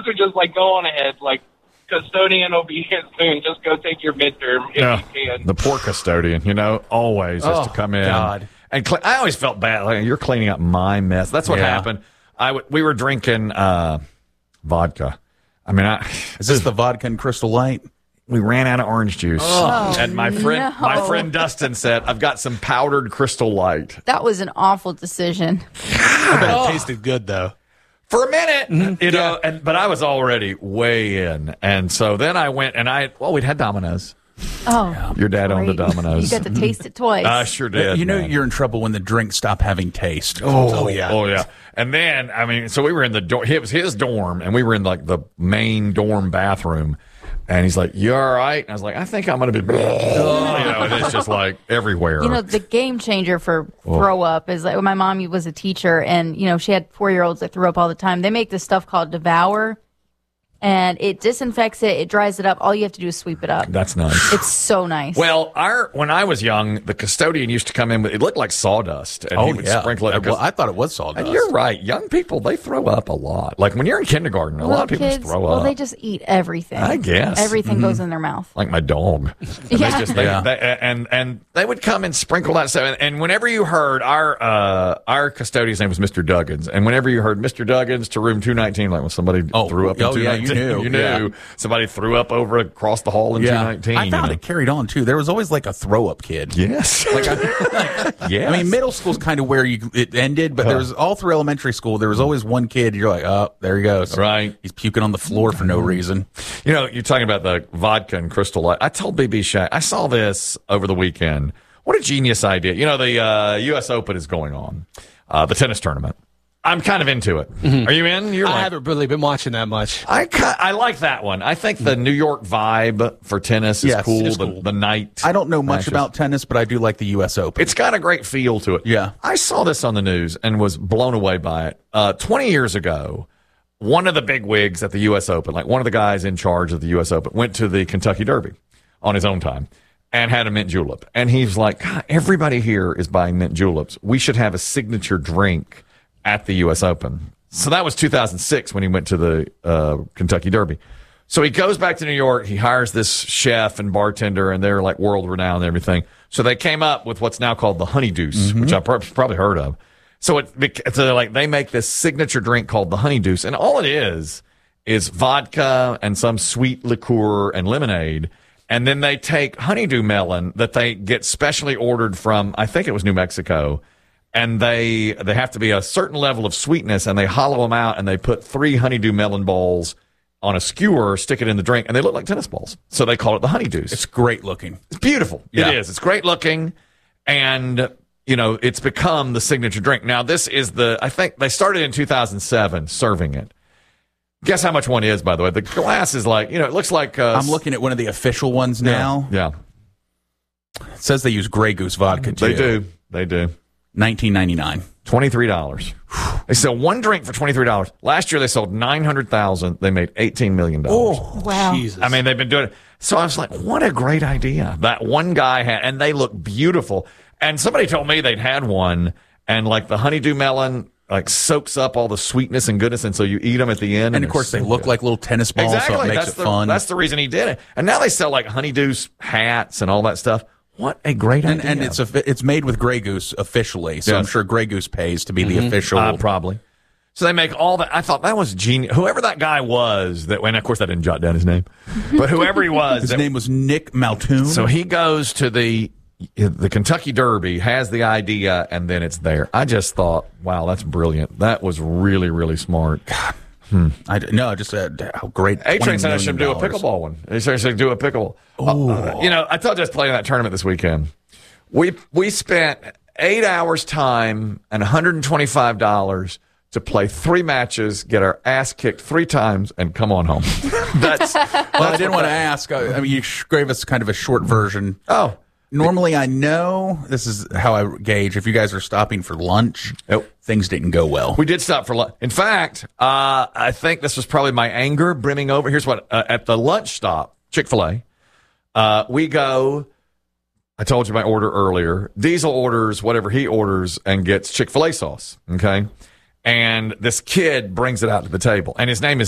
are just like, go on ahead. Like, custodian will be here soon. Just go take your midterm if you can. The poor custodian, always has to come in. God. And I always felt bad. Like, you're cleaning up my mess. That's what happened. We were drinking vodka. I mean, is this the vodka and Crystal Light? We ran out of orange juice, and my friend Dustin said, "I've got some powdered Crystal Light." That was an awful decision. I bet it tasted good though. For a minute, but I was already way in, and so then I went and we'd had Domino's. Oh, your dad owned the Domino's. You got to taste it twice. I sure did. You're in trouble when the drinks stop having taste. Oh yeah. And then so we were in the dorm. It was his dorm, and we were in like the main dorm bathroom. And he's like, "You all right?" And I was like, "I think I'm going to be," and it's just like everywhere. The game changer for throw up is like when my mom was a teacher, and she had 4-year-olds that threw up all the time. They make this stuff called Devour. And it disinfects it. It dries it up. All you have to do is sweep it up. That's nice. It's so nice. Well, when I was young, the custodian used to come in with, it looked like sawdust. And he would sprinkle it. Well, I thought it was sawdust. And you're right. Young people, they throw up a lot. Like when you're in kindergarten, a lot of people kids, just throw up. Well, they just eat everything. I guess. Everything goes in their mouth. Like my dog. And and they would come and sprinkle that stuff. And whenever you heard our custodian's name was Mr. Duggins. And whenever you heard Mr. Duggins to room 219, like when somebody threw up in 219, you knew. Somebody threw up across the hall in 219. I found it carried on, too. There was always like a throw-up kid. Yes. Yes. I mean, middle school's kind of where it ended, but there was all through elementary school, there was always one kid, you're like, oh, there he goes. Right. He's puking on the floor for no reason. You're talking about the vodka and Crystal Light. I told BB Shaq, I saw this over the weekend. What a genius idea. The U.S. Open is going on, the tennis tournament. I'm kind of into it. Mm-hmm. Are you in? I haven't really been watching that much. I like that one. I think the New York vibe for tennis is cool. The night. I don't know much about tennis, but I do like the U.S. Open. It's got a great feel to it. Yeah. I saw this on the news and was blown away by it. 20 years ago, one of the big wigs at the U.S. Open, like one of the guys in charge of the U.S. Open, went to the Kentucky Derby on his own time and had a mint julep. And he's like, God, everybody here is buying mint juleps. We should have a signature drink at the U.S. Open. So that was 2006 when he went to the Kentucky Derby. So he goes back to New York. He hires this chef and bartender, and they're like world renowned and everything. So they came up with what's now called the Honey Deuce, which I've probably heard of. So they make this signature drink called the Honey Deuce, and all it is vodka and some sweet liqueur and lemonade. And then they take honeydew melon that they get specially ordered from, I think it was New Mexico. And they have to be a certain level of sweetness, and they hollow them out, and they put 3 honeydew melon balls on a skewer, stick it in the drink, and they look like tennis balls. So they call it the Honey Deuce. It's great looking. It's beautiful. Yeah. It is. It's great looking, and it's become the signature drink. Now this is I think they started in 2007 serving it. Guess how much one is, by the way? The glass is like, it looks like I'm looking at one of the official ones now. Yeah. It says they use Grey Goose vodka too. They do. $19.99. $23. They sell one drink for $23. Last year they sold 900,000. They made $18 million. Oh, wow. Jesus. I mean, they've been doing it. So I was like, what a great idea. That one guy had, and they look beautiful. And somebody told me they'd had one, and like the honeydew melon like soaks up all the sweetness and goodness, and so you eat them at the end. And of course, they look like little tennis balls, exactly. so it makes it fun. That's the reason he did it. And now they sell like honeydew hats and all that stuff. What a great idea. And it's made with Grey Goose officially, so I'm sure Grey Goose pays to be the official. Probably. So they make all that. I thought that was genius. Whoever that guy was, and of course I didn't jot down his name, but whoever he was. His name was Nick Maltoon. So he goes to the Kentucky Derby, has the idea, and then it's there. I just thought, wow, that's brilliant. That was really, really smart. God. Just how great. A-Train said I should do a pickleball one. He said I should do a pickleball. I told you I was playing that tournament this weekend. We spent 8 hours time and $125 to play 3 matches, get our ass kicked 3 times, and come on home. I didn't want to ask. I mean, you gave us kind of a short version. Oh. Normally, I know this is how I gauge if you guys are stopping for lunch. Things didn't go well. We did stop for lunch. In fact, I think this was probably my anger brimming over. Here's what at the lunch stop, Chick-fil-A, we go. I told you my order earlier. Diesel orders whatever he orders and gets Chick-fil-A sauce. Okay, and this kid brings it out to the table, and his name is